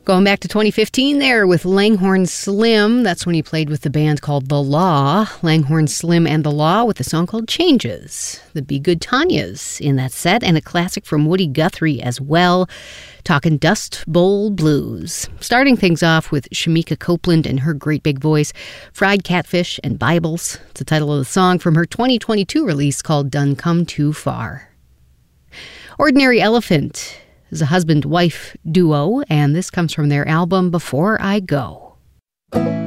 Going back to 2015 there with Langhorne Slim. That's when he played with the band called The Law. Langhorne Slim and The Law with a song called Changes. The Be Good Tanyas in that set, and a classic from Woody Guthrie as well, talking Dust Bowl Blues. Starting things off with Shamika Copeland and her great big voice, Fried Catfish and Bibles. It's the title of the song from her 2022 release called Done Come Too Far. Ordinary Elephant is a husband-wife duo, and this comes from their album Before I Go.